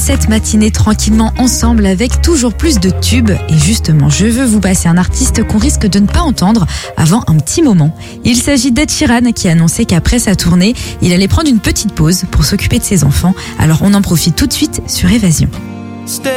cette matinée tranquillement ensemble avec toujours plus de tubes. Et justement, je veux vous passer un artiste qu'on risque de ne pas entendre avant un petit moment. Il s'agit d'Ed Sheeran qui a annoncé qu'après sa tournée, il allait prendre une petite pause pour s'occuper de ses enfants. Alors on en profite tout de suite sur Évasion.